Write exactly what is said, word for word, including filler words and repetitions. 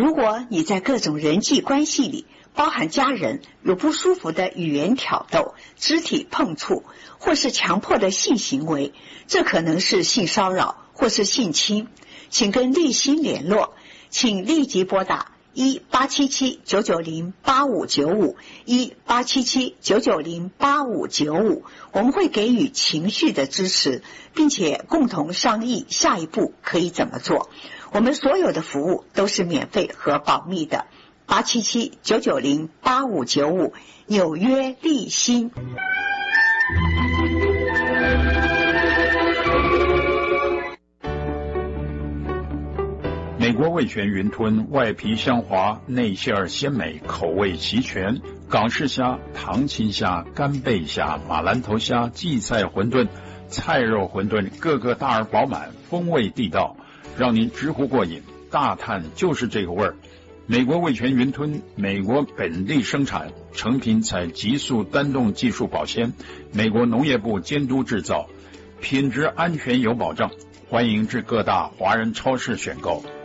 如果你在各种人际关系里，包含家人，有不舒服的语言挑逗、肢体碰触，或是强迫的性行为，这可能是性骚扰或是性侵，请跟立新联络，请立即拨打一八七七九九零八五九五一八七七九九零八五九五，我们会给予情绪的支持，并且共同商议下一步可以怎么做。我们所有的服务都是免费和保密的。八七七九九零八五九五，纽约立新。 美国味全云吞，外皮香滑，内馅儿鲜美，口味齐全。港式虾、糖青虾、干贝虾、马兰头虾、荠菜馄饨、菜肉馄饨，个个大而饱满，风味地道，让您直呼过瘾。大叹就是这个味儿。美国味全云吞，美国本地生产，成品采急速单动技术保鲜，美国农业部监督制造，品质安全有保障。欢迎至各大华人超市选购。